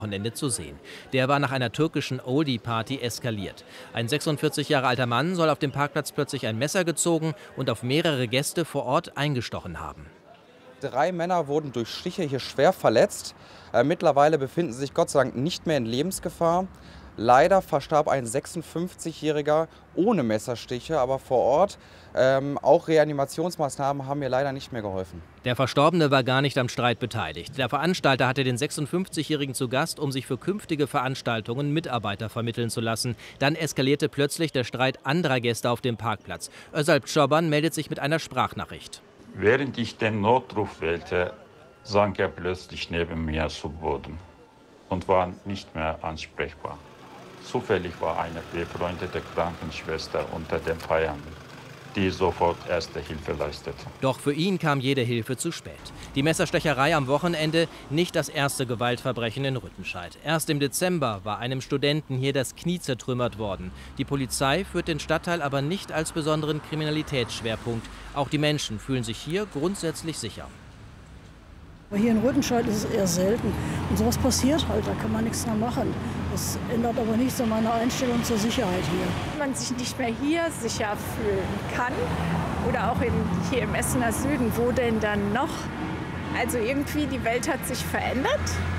Wochenende zu sehen. Der war nach einer türkischen Oldie-Party eskaliert. Ein 46 Jahre alter Mann soll auf dem Parkplatz plötzlich ein Messer gezogen und auf mehrere Gäste vor Ort eingestochen haben. 3 Männer wurden durch Stiche hier schwer verletzt. Mittlerweile befinden sie sich Gott sei Dank nicht mehr in Lebensgefahr. Leider verstarb ein 56-Jähriger ohne Messerstiche, aber vor Ort. Auch Reanimationsmaßnahmen haben mir leider nicht mehr geholfen. Der Verstorbene war gar nicht am Streit beteiligt. Der Veranstalter hatte den 56-Jährigen zu Gast, um sich für künftige Veranstaltungen Mitarbeiter vermitteln zu lassen. Dann eskalierte plötzlich der Streit anderer Gäste auf dem Parkplatz. Özalp Çoban meldet sich mit einer Sprachnachricht. Während ich den Notruf wählte, sank er plötzlich neben mir zu Boden und war nicht mehr ansprechbar. Zufällig war eine befreundete Krankenschwester unter den Feiernden, die sofort erste Hilfe leistete. Doch für ihn kam jede Hilfe zu spät. Die Messerstecherei am Wochenende nicht das erste Gewaltverbrechen in Rüttenscheid. Erst im Dezember war einem Studenten hier das Knie zertrümmert worden. Die Polizei führt den Stadtteil aber nicht als besonderen Kriminalitätsschwerpunkt. Auch die Menschen fühlen sich hier grundsätzlich sicher. Hier in Rüttenscheid ist es eher selten. Und sowas passiert halt, da kann man nichts dran machen. Das ändert aber nichts an meiner Einstellung zur Sicherheit hier. Wenn man sich nicht mehr hier sicher fühlen kann oder auch hier im Essener Süden, wo denn dann noch? Also irgendwie, die Welt hat sich verändert,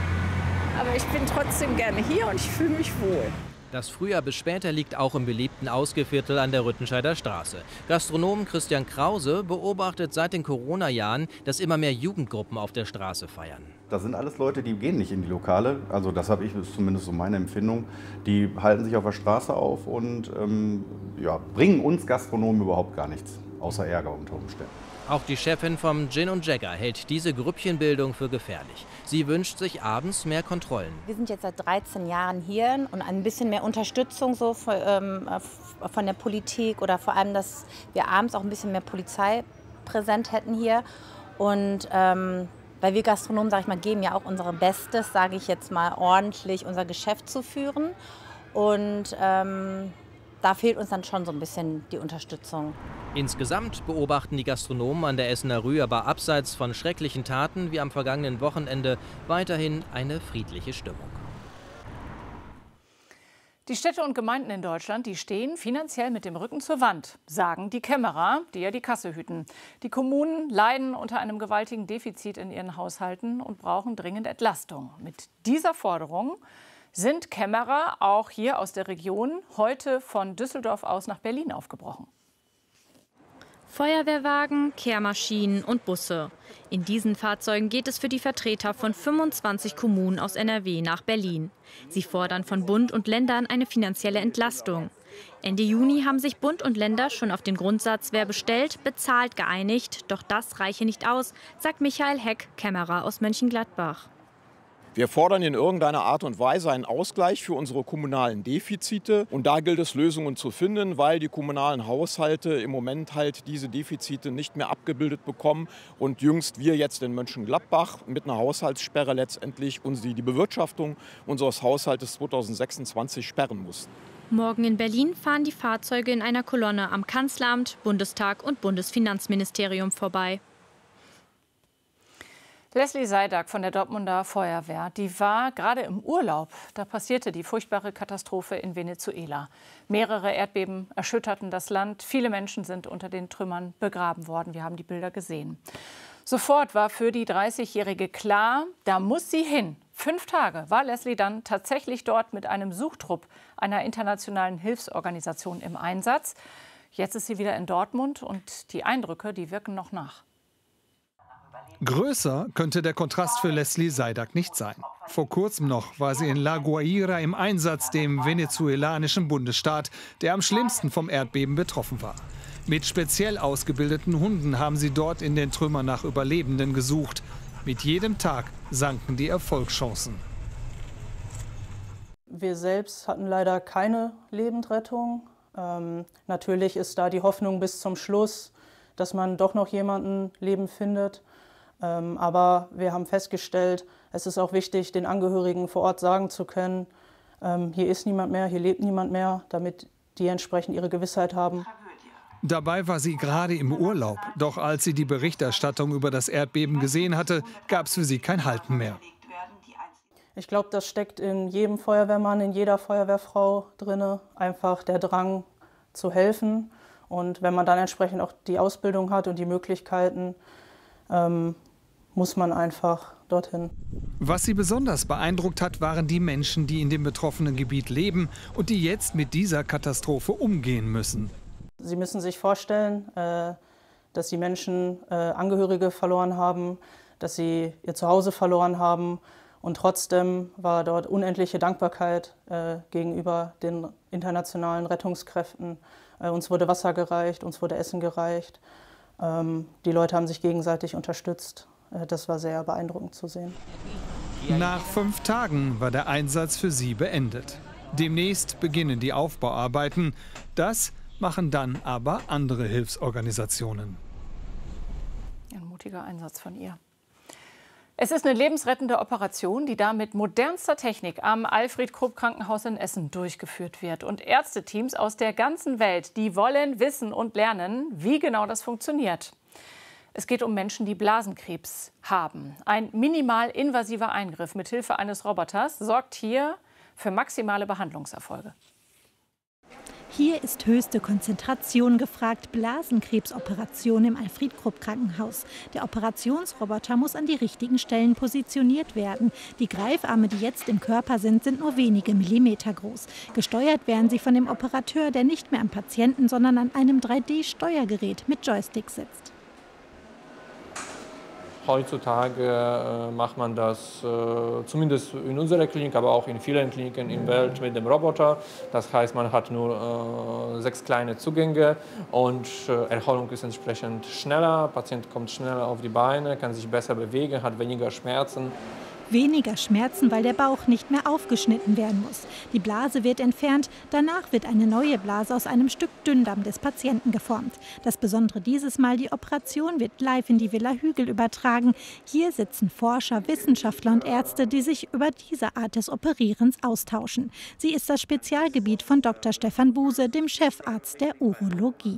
aber ich bin trotzdem gerne hier und ich fühle mich wohl. Das Frühjahr bis später liegt auch im beliebten Ausgeviertel an der Rüttenscheider Straße. Gastronom Christian Krause beobachtet seit den Corona-Jahren, dass immer mehr Jugendgruppen auf der Straße feiern. Das sind alles Leute, die gehen nicht in die Lokale. Also das habe ich, ist zumindest so meine Empfindung. Die halten sich auf der Straße auf und bringen uns Gastronomen überhaupt gar nichts, außer Ärger unter Umständen. Auch die Chefin vom Gin & Jagger hält diese Grüppchenbildung für gefährlich. Sie wünscht sich abends mehr Kontrollen. Wir sind jetzt seit 13 Jahren hier und ein bisschen mehr Unterstützung so von der Politik oder vor allem, dass wir abends auch ein bisschen mehr Polizei präsent hätten hier. Und weil wir Gastronomen, sage ich mal, geben ja auch unser Bestes, sage ich jetzt mal, ordentlich unser Geschäft zu führen. Und da fehlt uns dann schon so ein bisschen die Unterstützung. Insgesamt beobachten die Gastronomen an der Essener Rue aber abseits von schrecklichen Taten wie am vergangenen Wochenende weiterhin eine friedliche Stimmung. Die Städte und Gemeinden in Deutschland, die stehen finanziell mit dem Rücken zur Wand, sagen die Kämmerer, die ja die Kasse hüten. Die Kommunen leiden unter einem gewaltigen Defizit in ihren Haushalten und brauchen dringend Entlastung. Mit dieser Forderung sind Kämmerer auch hier aus der Region heute von Düsseldorf aus nach Berlin aufgebrochen. Feuerwehrwagen, Kehrmaschinen und Busse. In diesen Fahrzeugen geht es für die Vertreter von 25 Kommunen aus NRW nach Berlin. Sie fordern von Bund und Ländern eine finanzielle Entlastung. Ende Juni haben sich Bund und Länder schon auf den Grundsatz wer bestellt, bezahlt geeinigt. Doch das reiche nicht aus, sagt Michael Heck, Kämmerer aus Mönchengladbach. Wir fordern in irgendeiner Art und Weise einen Ausgleich für unsere kommunalen Defizite. Und da gilt es, Lösungen zu finden, weil die kommunalen Haushalte im Moment halt diese Defizite nicht mehr abgebildet bekommen. Und jüngst wir jetzt in Mönchengladbach mit einer Haushaltssperre letztendlich die Bewirtschaftung unseres Haushaltes 2026 sperren mussten. Morgen in Berlin fahren die Fahrzeuge in einer Kolonne am Kanzleramt, Bundestag und Bundesfinanzministerium vorbei. Leslie Seidak von der Dortmunder Feuerwehr, die war gerade im Urlaub. Da passierte die furchtbare Katastrophe in Venezuela. Mehrere Erdbeben erschütterten das Land. Viele Menschen sind unter den Trümmern begraben worden. Wir haben die Bilder gesehen. Sofort war für die 30-Jährige klar, da muss sie hin. 5 Tage war Leslie dann tatsächlich dort mit einem Suchtrupp einer internationalen Hilfsorganisation im Einsatz. Jetzt ist sie wieder in Dortmund und die Eindrücke, die wirken noch nach. Größer könnte der Kontrast für Leslie Seidak nicht sein. Vor kurzem noch war sie in La Guaira im Einsatz, dem venezuelanischen Bundesstaat, der am schlimmsten vom Erdbeben betroffen war. Mit speziell ausgebildeten Hunden haben sie dort in den Trümmern nach Überlebenden gesucht. Mit jedem Tag sanken die Erfolgschancen. Wir selbst hatten leider keine Lebendrettung. Natürlich ist da die Hoffnung bis zum Schluss, dass man doch noch jemanden lebend findet. Aber wir haben festgestellt, es ist auch wichtig, den Angehörigen vor Ort sagen zu können, hier ist niemand mehr, hier lebt niemand mehr, damit die entsprechend ihre Gewissheit haben. Dabei war sie gerade im Urlaub. Doch als sie die Berichterstattung über das Erdbeben gesehen hatte, gab es für sie kein Halten mehr. Ich glaube, das steckt in jedem Feuerwehrmann, in jeder Feuerwehrfrau drin, einfach der Drang zu helfen. Und wenn man dann entsprechend auch die Ausbildung hat und die Möglichkeiten, muss man einfach dorthin. Was sie besonders beeindruckt hat, waren die Menschen, die in dem betroffenen Gebiet leben und die jetzt mit dieser Katastrophe umgehen müssen. Sie müssen sich vorstellen, dass die Menschen Angehörige verloren haben, dass sie ihr Zuhause verloren haben. Und trotzdem war dort unendliche Dankbarkeit gegenüber den internationalen Rettungskräften. Uns wurde Wasser gereicht, uns wurde Essen gereicht. Die Leute haben sich gegenseitig unterstützt. Das war sehr beeindruckend zu sehen. Nach 5 Tagen war der Einsatz für sie beendet. Demnächst beginnen die Aufbauarbeiten. Das machen dann aber andere Hilfsorganisationen. Ein mutiger Einsatz von ihr. Es ist eine lebensrettende Operation, die da mit modernster Technik am Alfred-Krupp-Krankenhaus in Essen durchgeführt wird. Und Ärzteteams aus der ganzen Welt, die wollen wissen und lernen, wie genau das funktioniert. Es geht um Menschen, die Blasenkrebs haben. Ein minimal invasiver Eingriff mit Hilfe eines Roboters sorgt hier für maximale Behandlungserfolge. Hier ist höchste Konzentration gefragt. Blasenkrebsoperation im Alfred-Krupp-Krankenhaus. Der Operationsroboter muss an die richtigen Stellen positioniert werden. Die Greifarme, die jetzt im Körper sind nur wenige Millimeter groß. Gesteuert werden sie von dem Operateur, der nicht mehr am Patienten, sondern an einem 3D-Steuergerät mit Joystick sitzt. Heutzutage macht man das zumindest in unserer Klinik, aber auch in vielen Kliniken in der Welt mit dem Roboter. Das heißt, man hat nur 6 kleine Zugänge und Erholung ist entsprechend schneller. Der Patient kommt schneller auf die Beine, kann sich besser bewegen, hat weniger Schmerzen. Weniger Schmerzen, weil der Bauch nicht mehr aufgeschnitten werden muss. Die Blase wird entfernt, danach wird eine neue Blase aus einem Stück Dünndarm des Patienten geformt. Das Besondere dieses Mal, die Operation wird live in die Villa Hügel übertragen. Hier sitzen Forscher, Wissenschaftler und Ärzte, die sich über diese Art des Operierens austauschen. Sie ist das Spezialgebiet von Dr. Stefan Buse, dem Chefarzt der Urologie.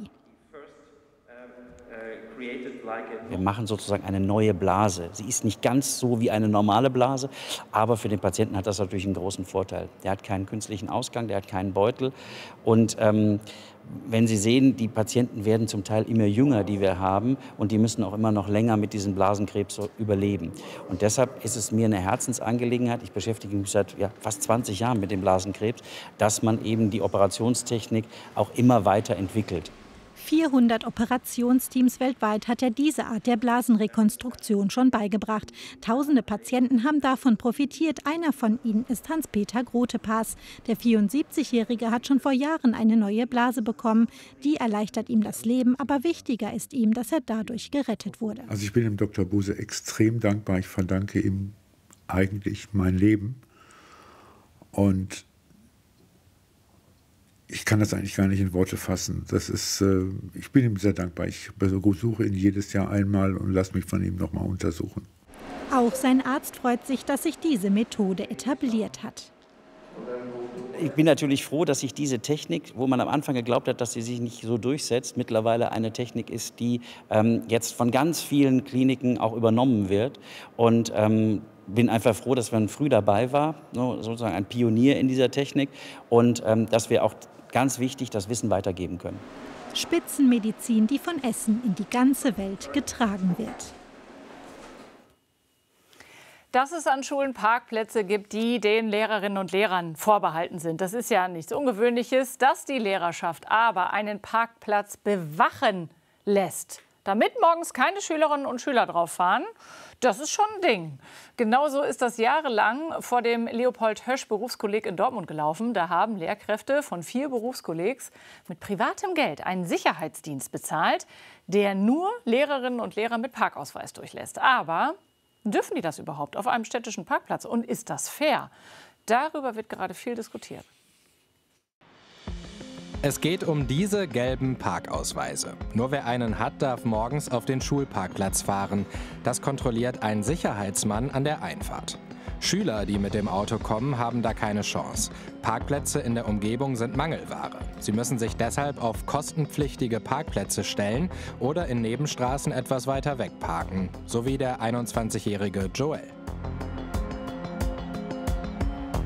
Wir machen sozusagen eine neue Blase. Sie ist nicht ganz so wie eine normale Blase, aber für den Patienten hat das natürlich einen großen Vorteil. Der hat keinen künstlichen Ausgang, der hat keinen Beutel. Und wenn Sie sehen, die Patienten werden zum Teil immer jünger, die wir haben, und die müssen auch immer noch länger mit diesem Blasenkrebs überleben. Und deshalb ist es mir eine Herzensangelegenheit, ich beschäftige mich seit fast 20 Jahren mit dem Blasenkrebs, dass man eben die Operationstechnik auch immer weiter entwickelt. 400 Operationsteams weltweit hat er diese Art der Blasenrekonstruktion schon beigebracht. Tausende Patienten haben davon profitiert. Einer von ihnen ist Hans-Peter Grotepass. Der 74-Jährige hat schon vor Jahren eine neue Blase bekommen. Die erleichtert ihm das Leben, aber wichtiger ist ihm, dass er dadurch gerettet wurde. Also ich bin dem Dr. Buse extrem dankbar. Ich verdanke ihm eigentlich mein Leben. Und ich kann das eigentlich gar nicht in Worte fassen. Das ist, ich bin ihm sehr dankbar. Ich besuche ihn jedes Jahr einmal und lasse mich von ihm noch mal untersuchen. Auch sein Arzt freut sich, dass sich diese Methode etabliert hat. Ich bin natürlich froh, dass sich diese Technik, wo man am Anfang geglaubt hat, dass sie sich nicht so durchsetzt, mittlerweile eine Technik ist, die jetzt von ganz vielen Kliniken auch übernommen wird. Und bin einfach froh, dass man früh dabei war, sozusagen ein Pionier in dieser Technik, und dass wir auch ganz wichtig das Wissen weitergeben können. Spitzenmedizin, die von Essen in die ganze Welt getragen wird. Dass es an Schulen Parkplätze gibt, die den Lehrerinnen und Lehrern vorbehalten sind, das ist ja nichts Ungewöhnliches. Dass die Lehrerschaft aber einen Parkplatz bewachen lässt, damit morgens keine Schülerinnen und Schüler drauf fahren, das ist schon ein Ding. Genauso ist das jahrelang vor dem Leopold-Hösch-Berufskolleg in Dortmund gelaufen. Da haben Lehrkräfte von 4 Berufskollegs mit privatem Geld einen Sicherheitsdienst bezahlt, der nur Lehrerinnen und Lehrer mit Parkausweis durchlässt. Aber dürfen die das überhaupt auf einem städtischen Parkplatz? Und ist das fair? Darüber wird gerade viel diskutiert. Es geht um diese gelben Parkausweise. Nur wer einen hat, darf morgens auf den Schulparkplatz fahren. Das kontrolliert ein Sicherheitsmann an der Einfahrt. Schüler, die mit dem Auto kommen, haben da keine Chance. Parkplätze in der Umgebung sind Mangelware. Sie müssen sich deshalb auf kostenpflichtige Parkplätze stellen oder in Nebenstraßen etwas weiter weg parken, so wie der 21-jährige Joel.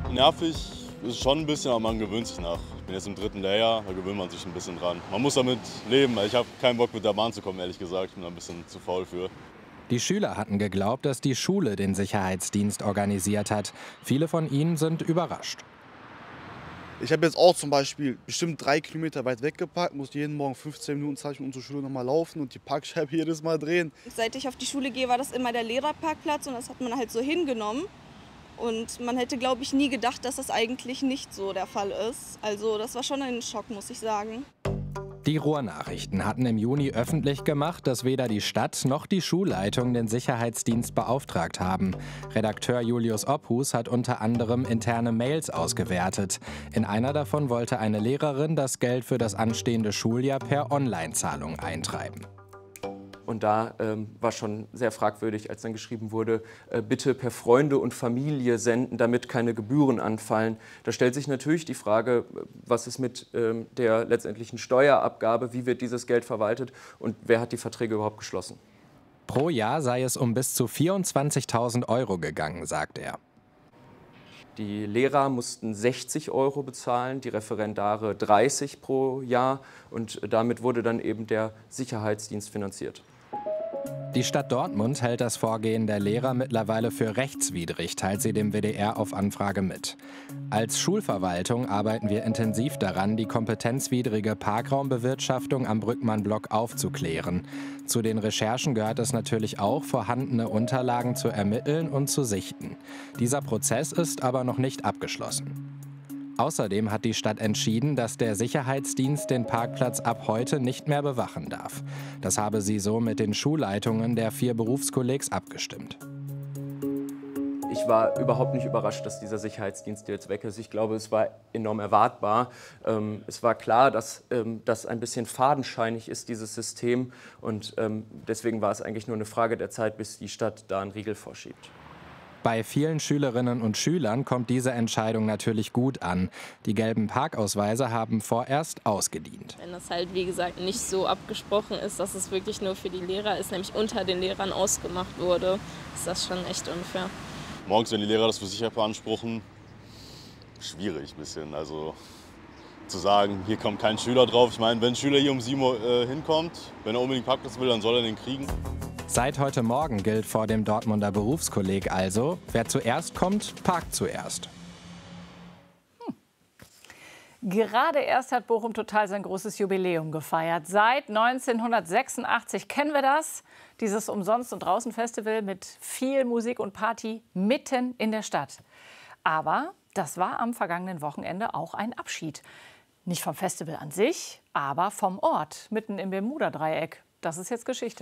Nervig ist es schon ein bisschen, aber man gewöhnt sich nach. Ich bin jetzt im 3. Lehrjahr, da gewöhnt man sich ein bisschen dran. Man muss damit leben, weil ich habe keinen Bock mit der Bahn zu kommen, ehrlich gesagt. Ich bin da ein bisschen zu faul für. Die Schüler hatten geglaubt, dass die Schule den Sicherheitsdienst organisiert hat. Viele von ihnen sind überrascht. Ich habe jetzt auch zum Beispiel bestimmt 3 Kilometer weit weggeparkt, muss jeden Morgen 15 Minuten Zeit um zur Schule nochmal laufen und die Parkscheibe jedes Mal drehen. Seit ich auf die Schule gehe, war das immer der Lehrerparkplatz und das hat man halt so hingenommen. Und man hätte, glaube ich, nie gedacht, dass das eigentlich nicht so der Fall ist. Also das war schon ein Schock, muss ich sagen. Die Ruhrnachrichten hatten im Juni öffentlich gemacht, dass weder die Stadt noch die Schulleitung den Sicherheitsdienst beauftragt haben. Redakteur Julius Ophus hat unter anderem interne Mails ausgewertet. In einer davon wollte eine Lehrerin das Geld für das anstehende Schuljahr per Online-Zahlung eintreiben. Und da war schon sehr fragwürdig, als dann geschrieben wurde, bitte per Freunde und Familie senden, damit keine Gebühren anfallen. Da stellt sich natürlich die Frage, was ist mit der letztendlichen Steuerabgabe, wie wird dieses Geld verwaltet und wer hat die Verträge überhaupt geschlossen? Pro Jahr sei es um bis zu 24.000 € gegangen, sagt er. Die Lehrer mussten 60 € bezahlen, die Referendare 30 pro Jahr und damit wurde dann eben der Sicherheitsdienst finanziert. Die Stadt Dortmund hält das Vorgehen der Lehrer mittlerweile für rechtswidrig, teilt sie dem WDR auf Anfrage mit. Als Schulverwaltung arbeiten wir intensiv daran, die kompetenzwidrige Parkraumbewirtschaftung am Brückmann-Block aufzuklären. Zu den Recherchen gehört es natürlich auch, vorhandene Unterlagen zu ermitteln und zu sichten. Dieser Prozess ist aber noch nicht abgeschlossen. Außerdem hat die Stadt entschieden, dass der Sicherheitsdienst den Parkplatz ab heute nicht mehr bewachen darf. Das habe sie so mit den Schulleitungen der 4 Berufskollegs abgestimmt. Ich war überhaupt nicht überrascht, dass dieser Sicherheitsdienst jetzt weg ist. Ich glaube, es war enorm erwartbar. Es war klar, dass das ein bisschen fadenscheinig ist, dieses System. Und deswegen war es eigentlich nur eine Frage der Zeit, bis die Stadt da einen Riegel vorschiebt. Bei vielen Schülerinnen und Schülern kommt diese Entscheidung natürlich gut an. Die gelben Parkausweise haben vorerst ausgedient. Wenn das halt, wie gesagt, nicht so abgesprochen ist, dass es wirklich nur für die Lehrer ist, nämlich unter den Lehrern ausgemacht wurde, ist das schon echt unfair. Morgens, wenn die Lehrer das für sich beanspruchen, schwierig ein bisschen. Also zu sagen, hier kommt kein Schüler drauf. Ich meine, wenn ein Schüler hier um 7 Uhr hinkommt, wenn er unbedingt Parkplatz will, dann soll er den kriegen. Seit heute Morgen gilt vor dem Dortmunder Berufskolleg also, wer zuerst kommt, parkt zuerst. Gerade erst hat Bochum Total sein großes Jubiläum gefeiert. Seit 1986 kennen wir das, dieses Umsonst- und Draußen-Festival mit viel Musik und Party mitten in der Stadt. Aber das war am vergangenen Wochenende auch ein Abschied. Nicht vom Festival an sich, aber vom Ort, mitten im Bermuda-Dreieck. Das ist jetzt Geschichte.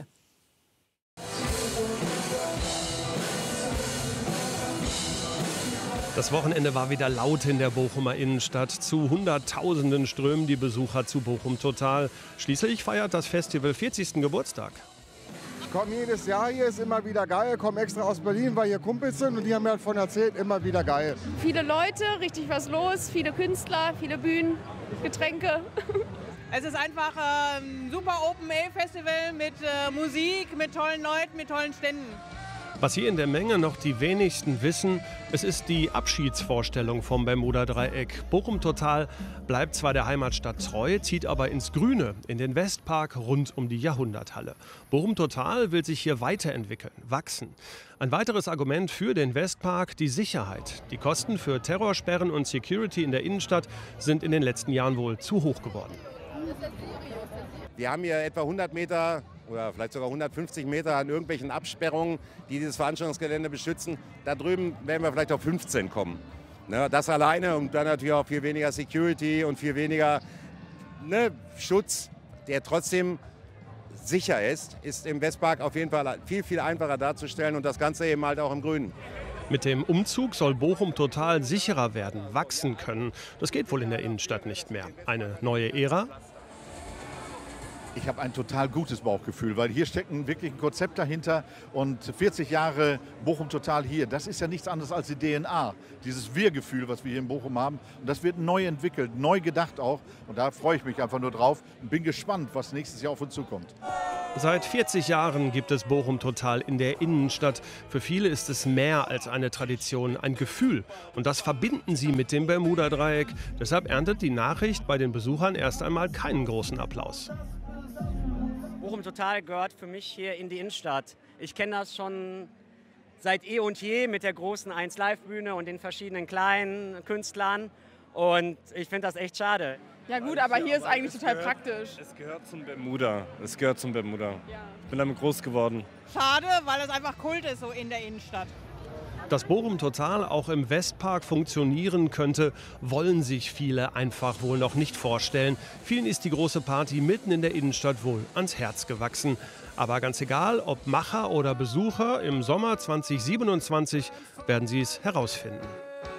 Das Wochenende war wieder laut in der Bochumer Innenstadt. Zu Hunderttausenden strömen die Besucher zu Bochum Total. Schließlich feiert das Festival 40. Geburtstag. Ich komme jedes Jahr hier, ist immer wieder geil. Komme extra aus Berlin, weil hier Kumpels sind und die haben mir davon erzählt, immer wieder geil. Viele Leute, richtig was los, viele Künstler, viele Bühnen, Getränke. Es ist einfach ein super Open-Air-Festival mit Musik, mit tollen Leuten, mit tollen Ständen. Was hier in der Menge noch die wenigsten wissen, es ist die Abschiedsvorstellung vom Bermuda-Dreieck. Bochum Total bleibt zwar der Heimatstadt treu, zieht aber ins Grüne, in den Westpark rund um die Jahrhunderthalle. Bochum Total will sich hier weiterentwickeln, wachsen. Ein weiteres Argument für den Westpark, die Sicherheit. Die Kosten für Terrorsperren und Security in der Innenstadt sind in den letzten Jahren wohl zu hoch geworden. Wir haben hier etwa 100 Meter oder vielleicht sogar 150 Meter an irgendwelchen Absperrungen, die dieses Veranstaltungsgelände beschützen. Da drüben werden wir vielleicht auf 15 kommen. Das alleine und dann natürlich auch viel weniger Security und viel weniger Schutz, der trotzdem sicher ist im Westpark auf jeden Fall viel, viel einfacher darzustellen und das Ganze eben halt auch im Grünen. Mit dem Umzug soll Bochum Total sicherer werden, wachsen können. Das geht wohl in der Innenstadt nicht mehr. Eine neue Ära? Ich habe ein total gutes Bauchgefühl, weil hier steckt wirklich ein Konzept dahinter und 40 Jahre Bochum Total hier, das ist ja nichts anderes als die DNA, dieses Wir-Gefühl, was wir hier in Bochum haben. Und das wird neu entwickelt, neu gedacht auch und da freue ich mich einfach nur drauf und bin gespannt, was nächstes Jahr auf uns zukommt. Seit 40 Jahren gibt es Bochum Total in der Innenstadt. Für viele ist es mehr als eine Tradition, ein Gefühl. Und das verbinden sie mit dem Bermuda-Dreieck. Deshalb erntet die Nachricht bei den Besuchern erst einmal keinen großen Applaus. Bochum Total gehört für mich hier in die Innenstadt. Ich kenne das schon seit eh und je mit der großen 1-Live-Bühne und den verschiedenen kleinen Künstlern. Und ich finde das echt schade. Ja gut, aber hier ist eigentlich total praktisch. Es gehört zum Bermuda. Es gehört zum Bermuda. Ich bin damit groß geworden. Schade, weil es einfach Kult ist so in der Innenstadt. Dass Bochum Total auch im Westpark funktionieren könnte, wollen sich viele einfach wohl noch nicht vorstellen. Vielen ist die große Party mitten in der Innenstadt wohl ans Herz gewachsen. Aber ganz egal, ob Macher oder Besucher, im Sommer 2027 werden sie es herausfinden.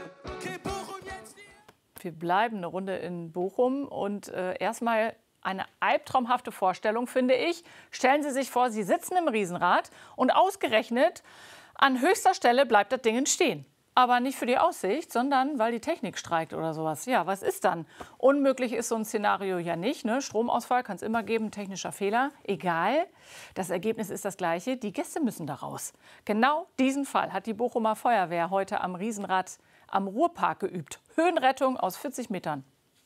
Wir bleiben eine Runde in Bochum und erstmal eine albtraumhafte Vorstellung, finde ich. Stellen Sie sich vor, Sie sitzen im Riesenrad und ausgerechnet an höchster Stelle bleibt das Ding stehen. Aber nicht für die Aussicht, sondern weil die Technik streikt oder sowas. Ja, was ist dann? Unmöglich ist so ein Szenario ja nicht. Ne? Stromausfall kann es immer geben, technischer Fehler. Egal, das Ergebnis ist das gleiche. Die Gäste müssen da raus. Genau diesen Fall hat die Bochumer Feuerwehr heute am Riesenrad am Ruhrpark geübt. Höhenrettung aus 40 Metern.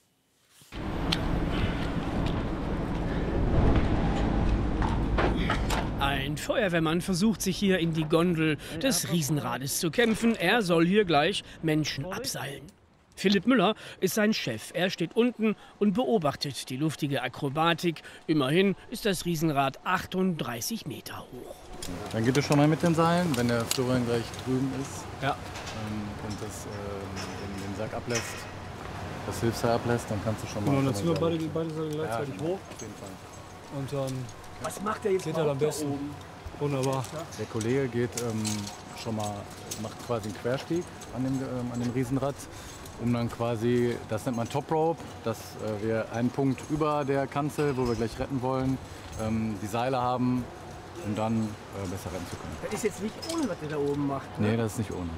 Ein Feuerwehrmann versucht sich hier in die Gondel des Riesenrades zu kämpfen. Er soll hier gleich Menschen abseilen. Philipp Müller ist sein Chef. Er steht unten und beobachtet die luftige Akrobatik. Immerhin ist das Riesenrad 38 Meter hoch. Dann geht es schon mal mit den Seilen, wenn der Florian gleich drüben ist. Ja. Und das den Sack ablässt, das Hilfsseil ablässt, dann kannst du schon mal... Und dann ziehen wir beide Seile gleichzeitig hoch. Auf jeden Fall. Und dann... Was macht der jetzt geht er am besten? Wunderbar. Der Kollege geht schon mal, macht quasi einen Querstieg an dem Riesenrad, um dann quasi, das nennt man Top Rope, dass wir einen Punkt über der Kanzel, wo wir gleich retten wollen, die Seile haben, um dann besser rennen zu können. Das ist jetzt nicht ohne, was der da oben macht. Ne? Nee, das ist nicht ohne.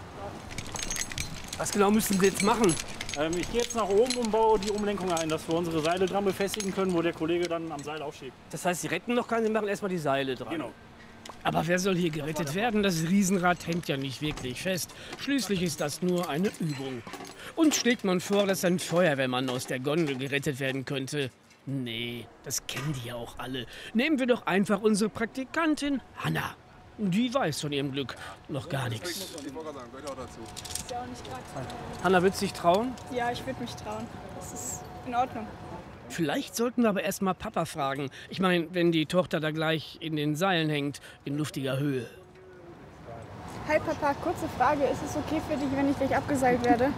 Was genau müssen Sie jetzt machen? Ich gehe jetzt nach oben und baue die Umlenkung ein, dass wir unsere Seile dran befestigen können, wo der Kollege dann am Seil aufschiebt. Das heißt, Sie retten noch keinen, Sie machen erstmal die Seile dran. Genau. Aber wer soll hier gerettet werden? Das Riesenrad hängt ja nicht wirklich fest. Schließlich ist das nur eine Übung. Und schlägt man vor, dass ein Feuerwehrmann aus der Gondel gerettet werden könnte? Nee, das kennen die ja auch alle. Nehmen wir doch einfach unsere Praktikantin Hanna. Die weiß von ihrem Glück noch gar nichts. Hanna, würdest du dich trauen? Ja, ich würde mich trauen. Das ist in Ordnung. Vielleicht sollten wir aber erst mal Papa fragen. Ich meine, wenn die Tochter da gleich in den Seilen hängt, in luftiger Höhe. Hi Papa, kurze Frage. Ist es okay für dich, wenn ich gleich abgeseilt werde?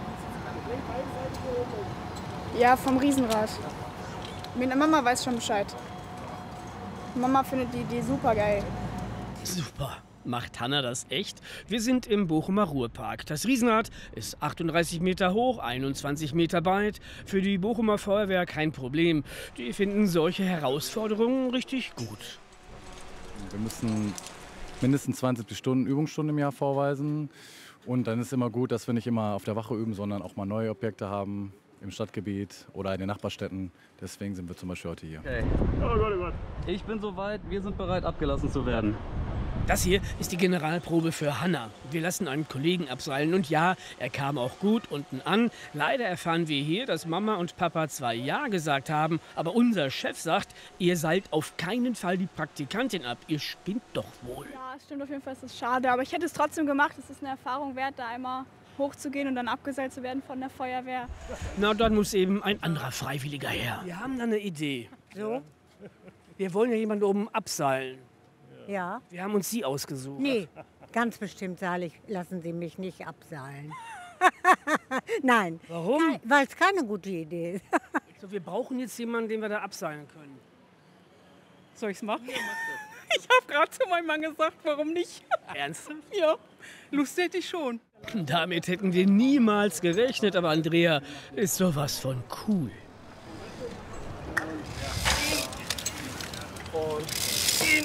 Ja, vom Riesenrad. Meine Mama weiß schon Bescheid. Mama findet die super geil. Super. Macht Hanna das echt? Wir sind im Bochumer Ruhrpark. Das Riesenrad ist 38 Meter hoch, 21 Meter breit. Für die Bochumer Feuerwehr kein Problem. Die finden solche Herausforderungen richtig gut. Wir müssen mindestens 72 Stunden Übungsstunden im Jahr vorweisen. Und dann ist immer gut, dass wir nicht immer auf der Wache üben, sondern auch mal neue Objekte haben im Stadtgebiet oder in den Nachbarstädten. Deswegen sind wir zum Beispiel heute hier. Okay. Oh Gott, oh Gott. Ich bin soweit, wir sind bereit, abgelassen zu werden. Das hier ist die Generalprobe für Hanna. Wir lassen einen Kollegen abseilen und ja, er kam auch gut unten an. Leider erfahren wir hier, dass Mama und Papa zwar Ja gesagt haben, aber unser Chef sagt, ihr seilt auf keinen Fall die Praktikantin ab. Ihr spinnt doch wohl. Ja, stimmt auf jeden Fall, es ist schade, aber ich hätte es trotzdem gemacht. Es ist eine Erfahrung wert, da einmal hochzugehen und dann abgeseilt zu werden von der Feuerwehr. Na, dann muss eben ein anderer Freiwilliger her. Wir haben da eine Idee. So? Wir wollen ja jemanden oben abseilen. Ja. Wir haben uns Sie ausgesucht. Nee, ganz bestimmt lassen Sie mich nicht abseilen. Nein. Warum? Weil es keine gute Idee ist. So, wir brauchen jetzt jemanden, den wir da abseilen können. Soll ich's machen? Ich habe gerade zu meinem Mann gesagt, warum nicht? Ernsthaft? Ja, Lust hätte ich schon. Damit hätten wir niemals gerechnet, aber Andrea ist sowas von cool. Und in.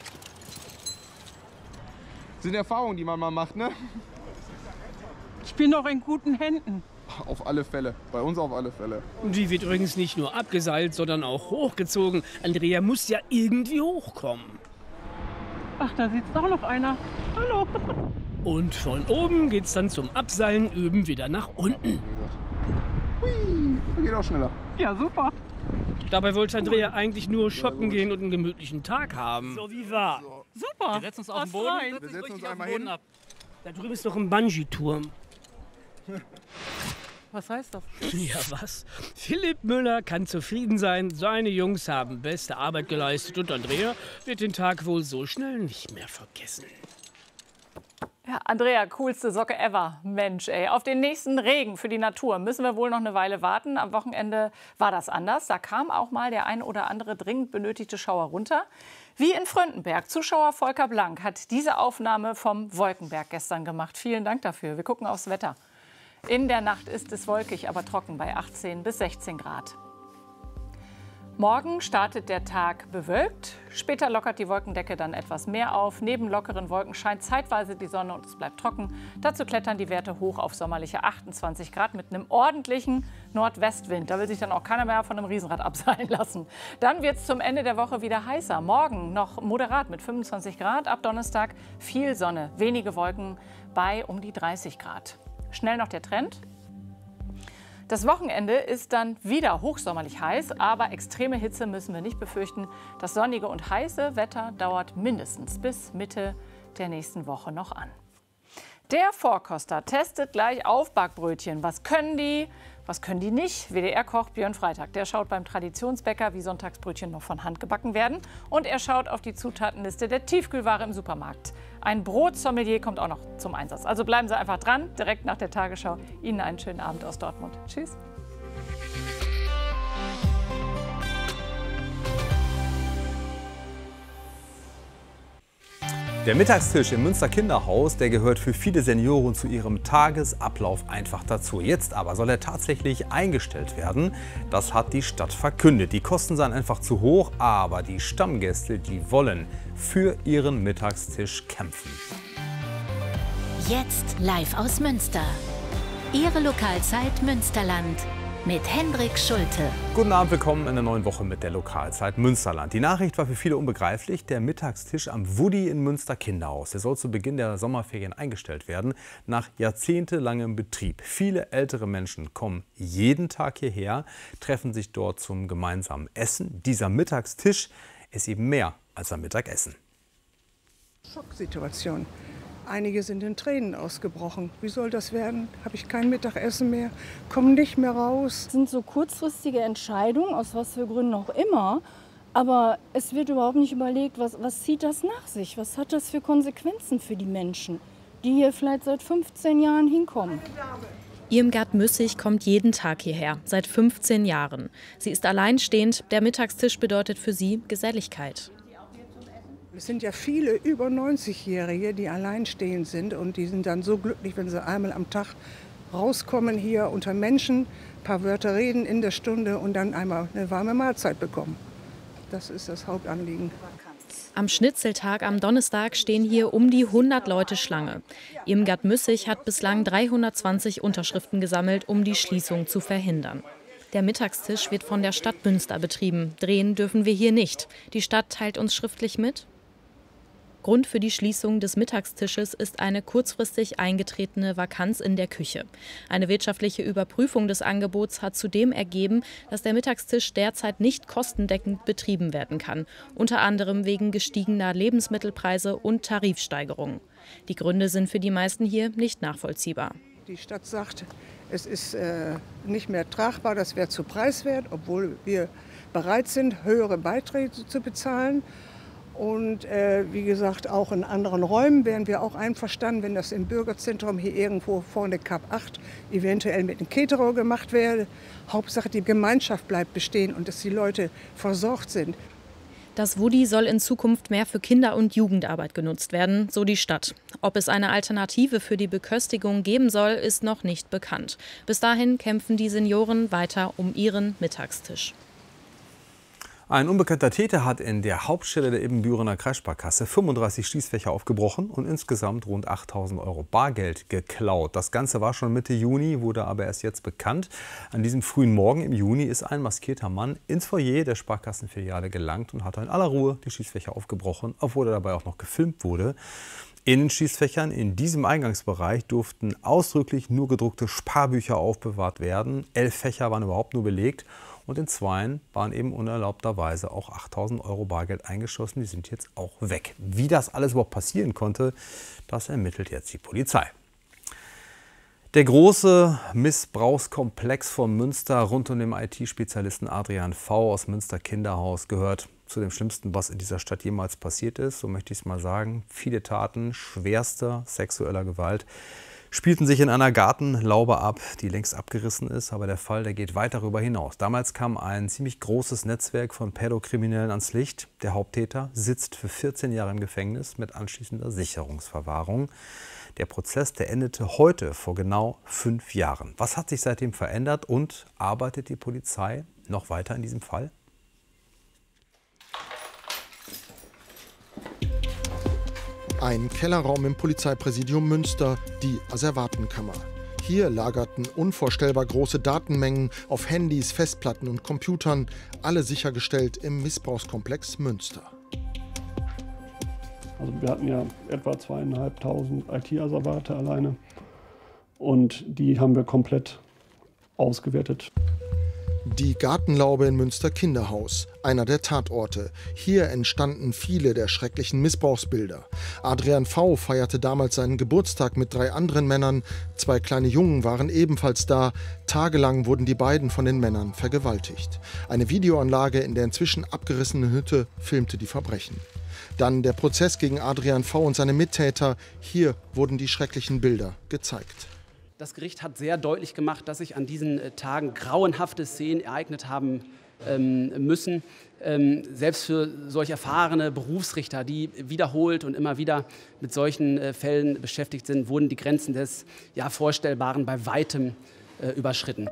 Das sind Erfahrungen, die man mal macht, ne? Ich bin noch in guten Händen. Auf alle Fälle. Bei uns auf alle Fälle. Und die wird übrigens nicht nur abgeseilt, sondern auch hochgezogen. Andrea muss ja irgendwie hochkommen. Ach, da sitzt doch noch einer. Hallo. Und von oben geht's dann zum Abseilen üben wieder nach unten. Hui, das geht auch schneller. Ja, super. Dabei wollte Andrea eigentlich nur shoppen gehen und einen gemütlichen Tag haben. So wie war. Super. Wir setzen uns auf den Boden. Wir setzen uns einmal hin. Da drüben ist noch ein Bungee-Turm. Was heißt das? Ja, was? Philipp Müller kann zufrieden sein. Seine Jungs haben beste Arbeit geleistet und Andrea wird den Tag wohl so schnell nicht mehr vergessen. Ja, Andrea, coolste Socke ever. Mensch, ey. Auf den nächsten Regen für die Natur müssen wir wohl noch eine Weile warten. Am Wochenende war das anders. Da kam auch mal der ein oder andere dringend benötigte Schauer runter. Wie in Fröndenberg. Zuschauer Volker Blank hat diese Aufnahme vom Wolkenberg gestern gemacht. Vielen Dank dafür. Wir gucken aufs Wetter. In der Nacht ist es wolkig, aber trocken bei 18 bis 16 Grad. Morgen startet der Tag bewölkt. Später lockert die Wolkendecke dann etwas mehr auf. Neben lockeren Wolken scheint zeitweise die Sonne und es bleibt trocken. Dazu klettern die Werte hoch auf sommerliche 28 Grad mit einem ordentlichen Nordwestwind. Da will sich dann auch keiner mehr von einem Riesenrad abseilen lassen. Dann wird es zum Ende der Woche wieder heißer. Morgen noch moderat mit 25 Grad. Ab Donnerstag viel Sonne, wenige Wolken bei um die 30 Grad. Schnell noch der Trend. Das Wochenende ist dann wieder hochsommerlich heiß, aber extreme Hitze müssen wir nicht befürchten. Das sonnige und heiße Wetter dauert mindestens bis Mitte der nächsten Woche noch an. Der Vorkoster testet gleich Aufbackbrötchen. Was können die nicht? WDR-Koch Björn Freitag, der schaut beim Traditionsbäcker, wie Sonntagsbrötchen noch von Hand gebacken werden. Und er schaut auf die Zutatenliste der Tiefkühlware im Supermarkt. Ein Brotsommelier kommt auch noch zum Einsatz. Also bleiben Sie einfach dran, direkt nach der Tagesschau. Ihnen einen schönen Abend aus Dortmund. Tschüss. Der Mittagstisch im Münster Kinderhaus, der gehört für viele Senioren zu ihrem Tagesablauf einfach dazu. Jetzt aber soll er tatsächlich eingestellt werden. Das hat die Stadt verkündet. Die Kosten seien einfach zu hoch, aber die Stammgäste, die wollen für ihren Mittagstisch kämpfen. Jetzt live aus Münster. Ihre Lokalzeit Münsterland. Mit Hendrik Schulte. Guten Abend, willkommen in der neuen Woche mit der Lokalzeit Münsterland. Die Nachricht war für viele unbegreiflich. Der Mittagstisch am Wudi in Münster Kinderhaus. Der soll zu Beginn der Sommerferien eingestellt werden, nach jahrzehntelangem Betrieb. Viele ältere Menschen kommen jeden Tag hierher, treffen sich dort zum gemeinsamen Essen. Dieser Mittagstisch ist eben mehr als ein Mittagessen. Schocksituation. Einige sind in Tränen ausgebrochen. Wie soll das werden? Habe ich kein Mittagessen mehr? Komme nicht mehr raus. Das sind so kurzfristige Entscheidungen, aus was für Gründen auch immer. Aber es wird überhaupt nicht überlegt, was zieht das nach sich? Was hat das für Konsequenzen für die Menschen, die hier vielleicht seit 15 Jahren hinkommen? Irmgard Müssig kommt jeden Tag hierher, seit 15 Jahren. Sie ist alleinstehend. Der Mittagstisch bedeutet für sie Geselligkeit. Es sind ja viele über 90-Jährige, die alleinstehend sind und die sind dann so glücklich, wenn sie einmal am Tag rauskommen hier unter Menschen, ein paar Wörter reden in der Stunde und dann einmal eine warme Mahlzeit bekommen. Das ist das Hauptanliegen. Am Schnitzeltag am Donnerstag stehen hier um die 100 Leute Schlange. Irmgard Müssig hat bislang 320 Unterschriften gesammelt, um die Schließung zu verhindern. Der Mittagstisch wird von der Stadt Münster betrieben. Drehen dürfen wir hier nicht. Die Stadt teilt uns schriftlich mit: Grund für die Schließung des Mittagstisches ist eine kurzfristig eingetretene Vakanz in der Küche. Eine wirtschaftliche Überprüfung des Angebots hat zudem ergeben, dass der Mittagstisch derzeit nicht kostendeckend betrieben werden kann, unter anderem wegen gestiegener Lebensmittelpreise und Tarifsteigerungen. Die Gründe sind für die meisten hier nicht nachvollziehbar. Die Stadt sagt, es ist nicht mehr tragbar, das wäre zu preiswert, obwohl wir bereit sind, höhere Beiträge zu bezahlen. Und wie gesagt, auch in anderen Räumen wären wir auch einverstanden, wenn das im Bürgerzentrum hier irgendwo vorne Kap 8 eventuell mit einem Caterer gemacht wäre. Hauptsache, die Gemeinschaft bleibt bestehen und dass die Leute versorgt sind. Das Wudi soll in Zukunft mehr für Kinder- und Jugendarbeit genutzt werden, so die Stadt. Ob es eine Alternative für die Beköstigung geben soll, ist noch nicht bekannt. Bis dahin kämpfen die Senioren weiter um ihren Mittagstisch. Ein unbekannter Täter hat in der Hauptstelle der Ibbenbürener Kreissparkasse 35 Schließfächer aufgebrochen und insgesamt rund 8.000 € Bargeld geklaut. Das Ganze war schon Mitte Juni, wurde aber erst jetzt bekannt. An diesem frühen Morgen im Juni ist ein maskierter Mann ins Foyer der Sparkassenfiliale gelangt und hat in aller Ruhe die Schließfächer aufgebrochen, obwohl er dabei auch noch gefilmt wurde. In den Schließfächern in diesem Eingangsbereich durften ausdrücklich nur gedruckte Sparbücher aufbewahrt werden. 11 Fächer waren überhaupt nur belegt. Und in 2 waren eben unerlaubterweise auch 8.000 € Bargeld eingeschossen. Die sind jetzt auch weg. Wie das alles überhaupt passieren konnte, das ermittelt jetzt die Polizei. Der große Missbrauchskomplex von Münster rund um den IT-Spezialisten Adrian V. aus Münster Kinderhaus gehört zu dem Schlimmsten, was in dieser Stadt jemals passiert ist. So möchte ich es mal sagen. Viele Taten schwerster sexueller Gewalt spielten sich in einer Gartenlaube ab, die längst abgerissen ist. Aber der Fall, der geht weit darüber hinaus. Damals kam ein ziemlich großes Netzwerk von Pädokriminellen ans Licht. Der Haupttäter sitzt für 14 Jahre im Gefängnis mit anschließender Sicherungsverwahrung. Der Prozess, der endete heute vor genau 5 Jahren. Was hat sich seitdem verändert und arbeitet die Polizei noch weiter in diesem Fall? Ein Kellerraum im Polizeipräsidium Münster, die Asservatenkammer. Hier lagerten unvorstellbar große Datenmengen auf Handys, Festplatten und Computern, alle sichergestellt im Missbrauchskomplex Münster. Also wir hatten ja etwa 2.500 IT-Asservate alleine und die haben wir komplett ausgewertet. Die Gartenlaube in Münster Kinderhaus, einer der Tatorte. Hier entstanden viele der schrecklichen Missbrauchsbilder. Adrian V. feierte damals seinen Geburtstag mit 3 anderen Männern. 2 kleine Jungen waren ebenfalls da. Tagelang wurden die beiden von den Männern vergewaltigt. Eine Videoanlage in der inzwischen abgerissenen Hütte filmte die Verbrechen. Dann der Prozess gegen Adrian V. und seine Mittäter. Hier wurden die schrecklichen Bilder gezeigt. Das Gericht hat sehr deutlich gemacht, dass sich an diesen Tagen grauenhafte Szenen ereignet haben müssen. Selbst für solch erfahrene Berufsrichter, die wiederholt und immer wieder mit solchen Fällen beschäftigt sind, wurden die Grenzen des Vorstellbaren bei weitem überschritten.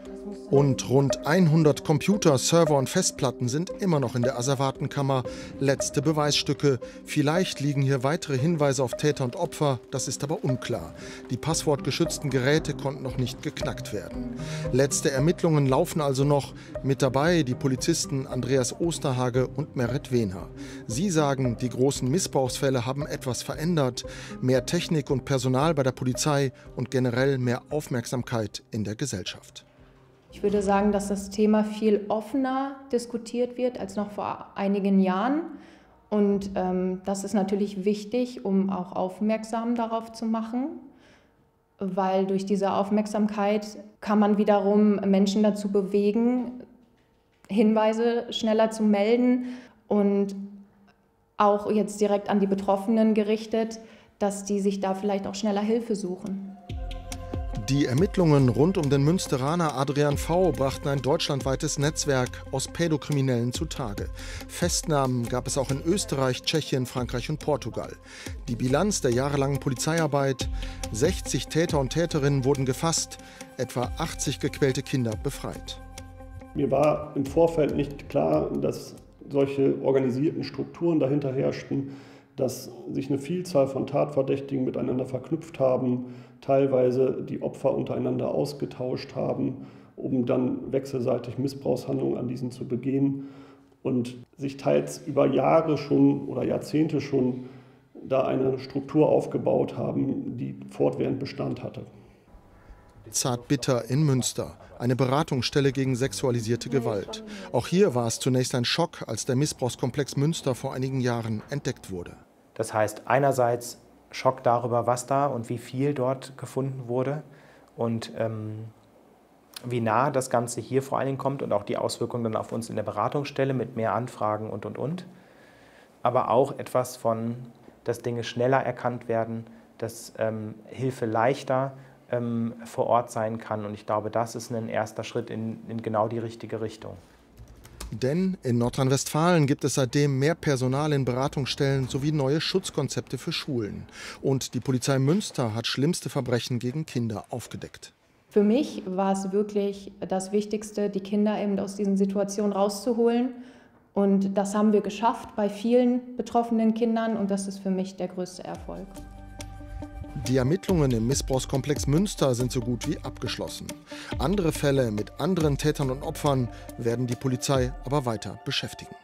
Und rund 100 Computer, Server und Festplatten sind immer noch in der Asservatenkammer. Letzte Beweisstücke. Vielleicht liegen hier weitere Hinweise auf Täter und Opfer, das ist aber unklar. Die passwortgeschützten Geräte konnten noch nicht geknackt werden. Letzte Ermittlungen laufen also noch. Mit dabei die Polizisten Andreas Osterhage und Merit Wehner. Sie sagen, die großen Missbrauchsfälle haben etwas verändert. Mehr Technik und Personal bei der Polizei und generell mehr Aufmerksamkeit in der Gesellschaft. Ich würde sagen, dass das Thema viel offener diskutiert wird als noch vor einigen Jahren. Und das ist natürlich wichtig, um auch aufmerksam darauf zu machen, weil durch diese Aufmerksamkeit kann man wiederum Menschen dazu bewegen, Hinweise schneller zu melden und auch jetzt direkt an die Betroffenen gerichtet, dass die sich da vielleicht auch schneller Hilfe suchen. Die Ermittlungen rund um den Münsteraner Adrian V. brachten ein deutschlandweites Netzwerk aus Pädokriminellen zutage. Festnahmen gab es auch in Österreich, Tschechien, Frankreich und Portugal. Die Bilanz der jahrelangen Polizeiarbeit: 60 Täter und Täterinnen wurden gefasst, etwa 80 gequälte Kinder befreit. Mir war im Vorfeld nicht klar, dass solche organisierten Strukturen dahinter herrschten, dass sich eine Vielzahl von Tatverdächtigen miteinander verknüpft haben, teilweise die Opfer untereinander ausgetauscht haben, um dann wechselseitig Missbrauchshandlungen an diesen zu begehen und sich teils über Jahre schon oder Jahrzehnte schon da eine Struktur aufgebaut haben, die fortwährend Bestand hatte. Zartbitter in Münster, eine Beratungsstelle gegen sexualisierte Gewalt. Auch hier war es zunächst ein Schock, als der Missbrauchskomplex Münster vor einigen Jahren entdeckt wurde. Das heißt einerseits Schock darüber, was da und wie viel dort gefunden wurde und wie nah das Ganze hier vor allen Dingen kommt und auch die Auswirkungen dann auf uns in der Beratungsstelle mit mehr Anfragen und. Aber auch etwas von, dass Dinge schneller erkannt werden, dass Hilfe leichter vor Ort sein kann. Und ich glaube, das ist ein erster Schritt in genau die richtige Richtung. Denn in Nordrhein-Westfalen gibt es seitdem mehr Personal in Beratungsstellen sowie neue Schutzkonzepte für Schulen. Und die Polizei Münster hat schlimmste Verbrechen gegen Kinder aufgedeckt. Für mich war es wirklich das Wichtigste, die Kinder eben aus diesen Situationen rauszuholen Und das haben wir geschafft bei vielen betroffenen Kindern und das ist für mich der größte Erfolg. Die Ermittlungen im Missbrauchskomplex Münster sind so gut wie abgeschlossen. Andere Fälle mit anderen Tätern und Opfern werden die Polizei aber weiter beschäftigen.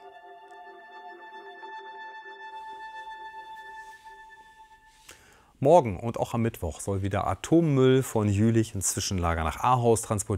Morgen und auch am Mittwoch soll wieder Atommüll von Jülich ins Zwischenlager nach Ahaus transportiert